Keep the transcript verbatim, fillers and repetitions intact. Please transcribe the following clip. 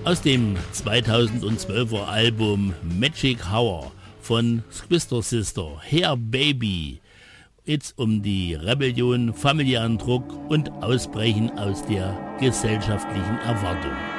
Aus dem zweitausendzwölfer Album Magic Hour von Twister Sister, Hair Baby, geht's um die Rebellion, familiären Druck und Ausbrechen aus der gesellschaftlichen Erwartung.